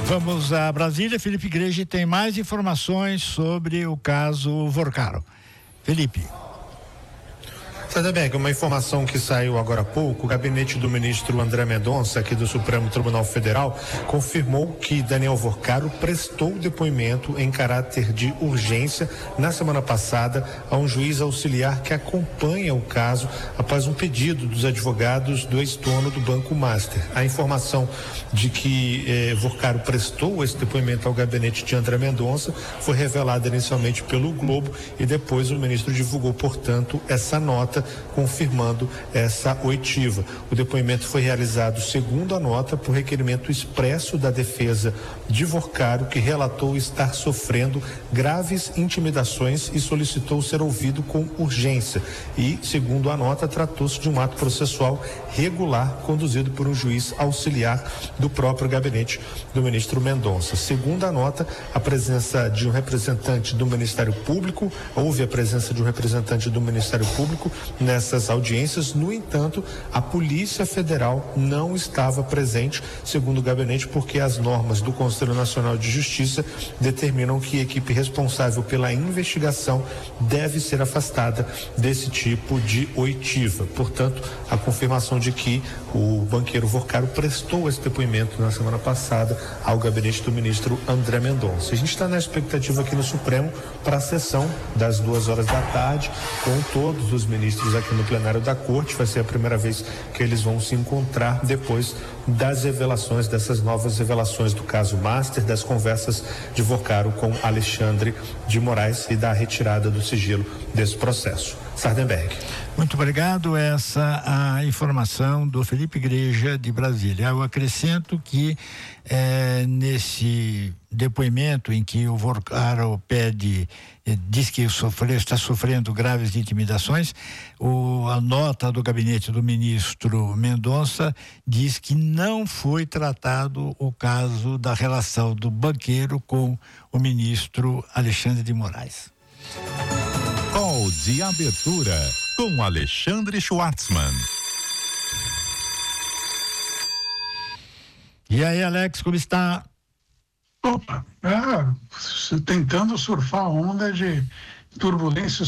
Vamos a Brasília. Felipe Igreja tem mais informações sobre o caso Vorcaro. Felipe. Sardenberg, uma informação que saiu agora há pouco: o gabinete do ministro André Mendonça, aqui do Supremo Tribunal Federal, confirmou que Daniel Vorcaro prestou depoimento em caráter de urgência na semana passada a um juiz auxiliar que acompanha o caso após um pedido dos advogados do ex-dono do Banco Master. A informação de que Vorcaro prestou esse depoimento ao gabinete de André Mendonça foi revelada inicialmente pelo Globo e depois o ministro divulgou, portanto, essa nota confirmando essa oitiva. O depoimento foi realizado, segundo a nota, por requerimento expresso da defesa de Vorcaro, que relatou estar sofrendo graves intimidações e solicitou ser ouvido com urgência. E, segundo a nota, tratou-se de um ato processual regular conduzido por um juiz auxiliar do próprio gabinete do ministro Mendonça. Segundo a nota, a presença de um representante do Ministério Público, houve a presença de um representante do Ministério Público nessas audiências. No entanto, a Polícia Federal não estava presente, segundo o gabinete, porque as normas do Conselho Nacional de Justiça determinam que a equipe responsável pela investigação deve ser afastada desse tipo de oitiva. Portanto, a confirmação de que o banqueiro Vorcaro prestou esse depoimento na semana passada ao gabinete do ministro André Mendonça. A gente está na expectativa aqui no Supremo para a sessão das 14h, com todos os ministros aqui no plenário da Corte. Vai ser a primeira vez que eles vão se encontrar depois das revelações, dessas novas revelações do caso Master, das conversas de Vorcaro com Alexandre de Moraes e da retirada do sigilo desse processo. Sardenberg. Muito obrigado. Essa a informação do Felipe Igreja de Brasília. Eu acrescento que nesse depoimento em que o Vorcaro diz que está sofrendo graves intimidações, a nota do gabinete do ministro Mendonça diz que não foi tratado o caso da relação do banqueiro com o ministro Alexandre de Moraes. Call de abertura com Alexandre Schwartzman. E aí, Alex, como está? Opa, tentando surfar a onda de turbulências